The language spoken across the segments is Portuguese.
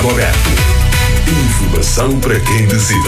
Correto. Informação para quem decide.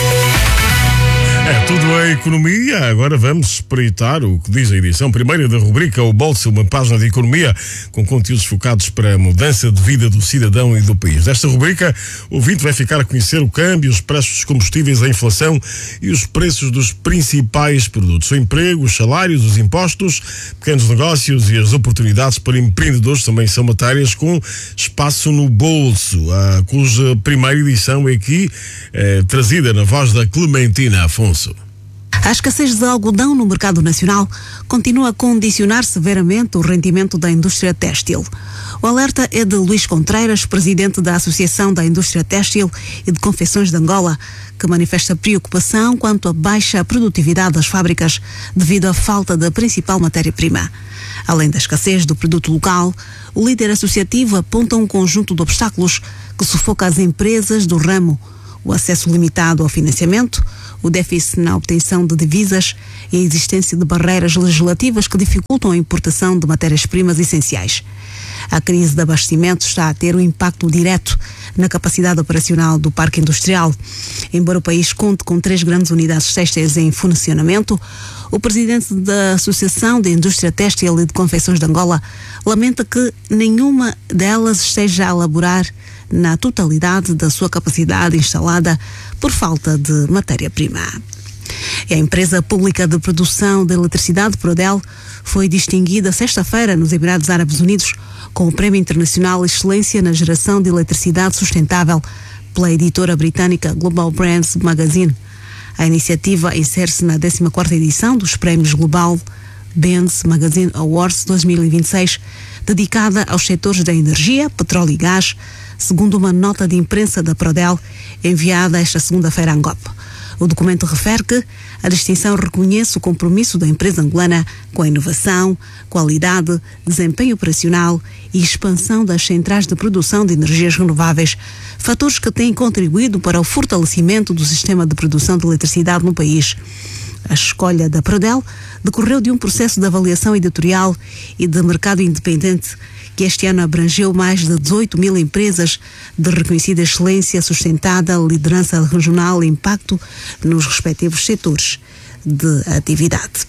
É tudo a economia. Agora vamos espreitar o que diz a edição primeira da rubrica O Bolso, uma página de economia com conteúdos focados para a mudança de vida do cidadão e do país. Nesta rubrica, o ouvinte vai ficar a conhecer o câmbio, os preços dos combustíveis, a inflação e os preços dos principais produtos. O emprego, os salários, os impostos, pequenos negócios e as oportunidades para empreendedores também são matérias com espaço no bolso, cuja primeira edição é aqui trazida na voz da Clementina Afonso. A escassez de algodão no mercado nacional continua a condicionar severamente o rendimento da indústria têxtil. O alerta é de Luís Contreiras, presidente da Associação da Indústria Têxtil e de Confecções de Angola, que manifesta preocupação quanto à baixa produtividade das fábricas devido à falta da principal matéria-prima. Além da escassez do produto local, o líder associativo aponta um conjunto de obstáculos que sufoca as empresas do ramo: o acesso limitado ao financiamento, o déficit na obtenção de divisas e a existência de barreiras legislativas que dificultam a importação de matérias-primas essenciais. A crise de abastecimento está a ter um impacto direto na capacidade operacional do parque industrial. Embora o país conte com 3 grandes unidades têxteis em funcionamento, o presidente da Associação de Indústria Têxtil e de Confecções de Angola lamenta que nenhuma delas esteja a elaborar na totalidade da sua capacidade instalada por falta de matéria-prima. A empresa pública de produção de eletricidade, Prodel, foi distinguida sexta-feira nos Emirados Árabes Unidos com o Prémio Internacional Excelência na Geração de Eletricidade Sustentável pela editora britânica Global Brands Magazine. A iniciativa insere-se na 14ª edição dos Prémios Global Brands Magazine Awards 2026, dedicada aos setores da energia, petróleo e gás, segundo uma nota de imprensa da Prodel enviada esta segunda-feira à ANGOP. O documento refere que a distinção reconhece o compromisso da empresa angolana com a inovação, qualidade, desempenho operacional e expansão das centrais de produção de energias renováveis, fatores que têm contribuído para o fortalecimento do sistema de produção de eletricidade no país. A escolha da Prodel decorreu de um processo de avaliação editorial e de mercado independente que este ano abrangeu mais de 18 mil empresas de reconhecida excelência, sustentada, liderança regional e impacto nos respectivos setores de atividade.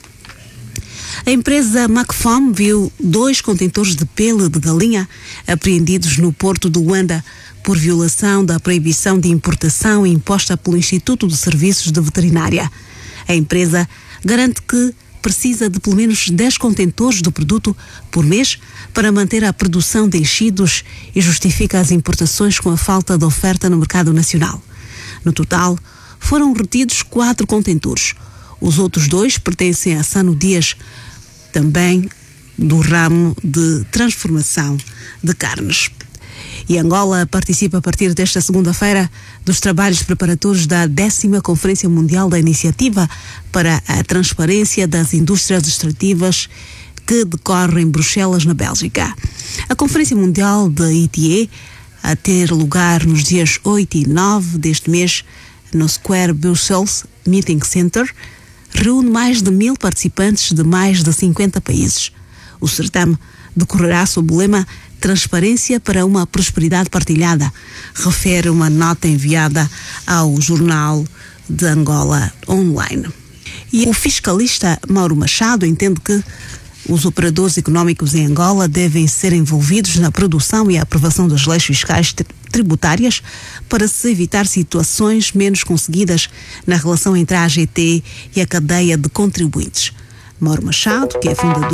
A empresa Macfom viu 2 contentores de pele de galinha apreendidos no porto de Luanda por violação da proibição de importação imposta pelo Instituto de Serviços de Veterinária. A empresa garante que precisa de pelo menos 10 contentores do produto por mês para manter a produção de enchidos e justifica as importações com a falta de oferta no mercado nacional. No total, foram retidos 4 contentores. Os outros 2 pertencem a Sano Dias, também do ramo de transformação de carnes. E Angola participa a partir desta segunda-feira dos trabalhos preparatórios da 10ª Conferência Mundial da Iniciativa para a Transparência das Indústrias Extrativas, que decorre em Bruxelas, na Bélgica. A Conferência Mundial da ITE, a ter lugar nos dias 8 e 9 deste mês no Square Brussels Meeting Center, reúne mais de 1000 participantes de mais de 50 países. O certame decorrerá sob o lema Transparência para uma Prosperidade Partilhada, refere uma nota enviada ao Jornal de Angola Online. E o fiscalista Mauro Machado entende que os operadores económicos em Angola devem ser envolvidos na produção e aprovação das leis fiscais tributárias para se evitar situações menos conseguidas na relação entre a AGT e a cadeia de contribuintes. Mauro Machado, que é fundador